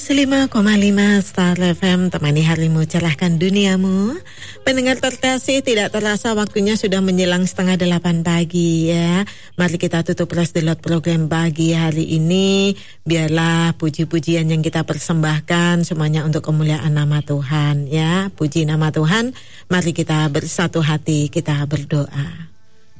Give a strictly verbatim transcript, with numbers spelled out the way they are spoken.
lima koma lima Star F M, temani harimu, cerahkan duniamu. Pendengar terkasih, tidak terasa waktunya sudah menjelang setengah delapan pagi ya. Mari kita tutup Praise the Lord program pagi hari ini. Biarlah puji-pujian yang kita persembahkan semuanya untuk kemuliaan nama Tuhan ya. Puji nama Tuhan. Mari kita bersatu hati, kita berdoa.